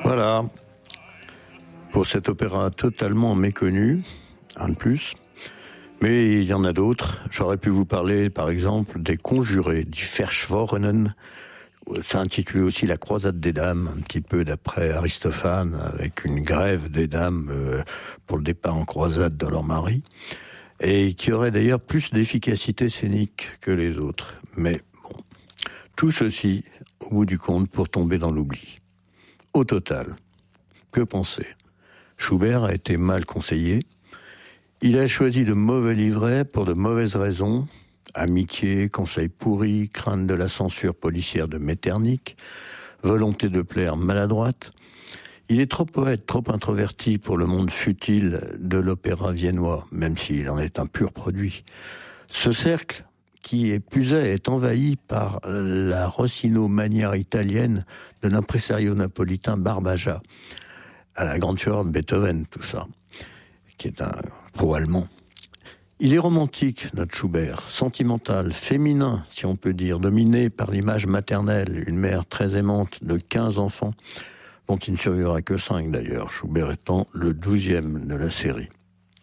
Voilà, pour cet opéra totalement méconnu, un de plus. Mais il y en a d'autres. J'aurais pu vous parler, par exemple, des Conjurés, du Verschworenen. Ça intitulé aussi La Croisade des Dames, un petit peu d'après Aristophane, avec une grève des dames pour le départ en croisade de leur mari. Et qui aurait d'ailleurs plus d'efficacité scénique que les autres. Mais bon, tout ceci, au bout du compte, pour tomber dans l'oubli. Au total, que penser ? Schubert a été mal conseillé. Il a choisi de mauvais livrets pour de mauvaises raisons. Amitié, conseils pourris, crainte de la censure policière de Metternich, volonté de plaire maladroite. Il est trop poète, trop introverti pour le monde futile de l'opéra viennois, même s'il en est un pur produit. Ce cercle, qui est envahi par la Rossino-manière italienne de l'impresario napolitain Barbaja, à la grande fureur de Beethoven, tout ça, qui est un pro-allemand. Il est romantique, notre Schubert, sentimental, féminin, si on peut dire, dominé par l'image maternelle, une mère très aimante de 15 enfants, dont il ne survivra que 5 d'ailleurs, Schubert étant le 12e de la série.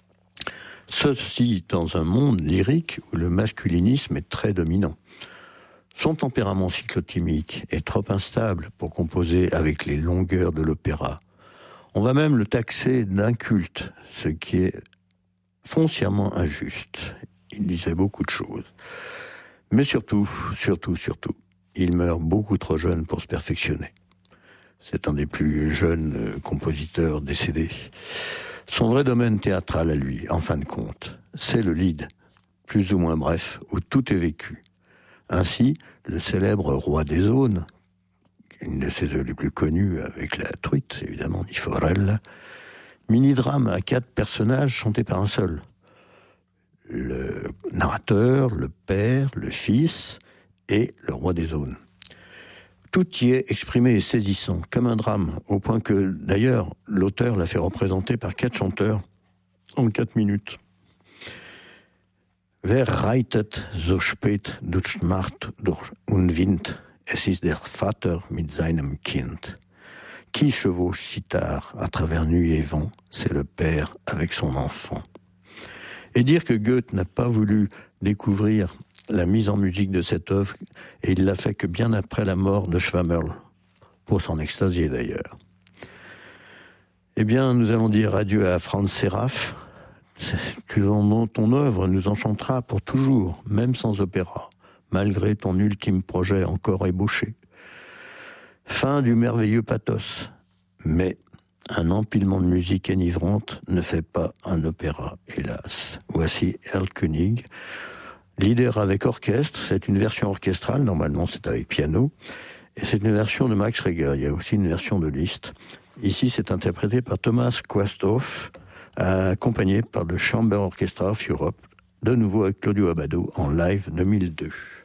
Ceci dans un monde lyrique où le masculinisme est très dominant. Son tempérament cyclotimique est trop instable pour composer avec les longueurs de l'opéra. On va même le taxer d'inculte, ce qui est foncièrement injuste. Il disait beaucoup de choses. Mais surtout, il meurt beaucoup trop jeune pour se perfectionner. C'est un des plus jeunes compositeurs décédés. Son vrai domaine théâtral à lui, en fin de compte, c'est le Lied, plus ou moins bref, où tout est vécu. Ainsi, le célèbre Roi des Aunes, une de ses œuvres les plus connues avec la truite, évidemment, di Forel, mini-drame à 4 personnages chantés par un seul. Le narrateur, le père, le fils et le Roi des Aunes. Tout y est exprimé et saisissant, comme un drame, au point que, d'ailleurs, l'auteur l'a fait représenter par 4 chanteurs en 4 minutes. Wer reitet so spät durch Nacht durch Unwind? Es ist der Vater mit seinem Kind. Qui chevauche si tard à travers nuit et vent? C'est le père avec son enfant. Et dire que Goethe n'a pas voulu découvrir la mise en musique de cette œuvre, et il l'a fait que bien après la mort de Schwammerl, pour s'en extasier d'ailleurs. Eh bien, nous allons dire adieu à Franz Seraph. Ton œuvre nous enchantera pour toujours, même sans opéra, malgré ton ultime projet encore ébauché. Fin du merveilleux pathos. Mais un empilement de musique enivrante ne fait pas un opéra, hélas. Voici Erlkönig. Leader avec orchestre, c'est une version orchestrale, normalement c'est avec piano, et c'est une version de Max Reger, il y a aussi une version de Liszt. Ici c'est interprété par Thomas Quasthoff, accompagné par le Chamber Orchestra of Europe, de nouveau avec Claudio Abbado en live 2002.